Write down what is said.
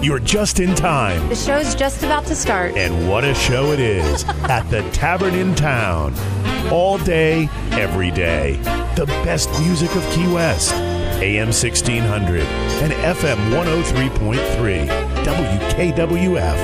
You're just in time. The show's just about to start. And what a show it is at the Tavern in Town. All day, every day. The best music of Key West. AM 1600 and FM 103.3 WKWF.